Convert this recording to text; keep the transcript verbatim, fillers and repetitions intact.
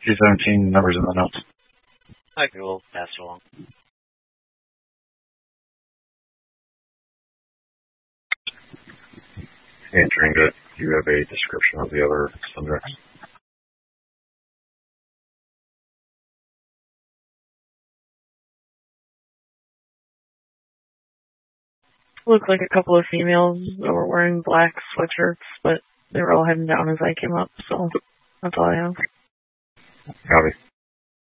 T seventeen numbers in the notes. I will pass it along. Answering that, do you have a description of the other subjects? Looked like a couple of females that were wearing black sweatshirts, but they were all heading down as I came up, so that's all I have. Copy.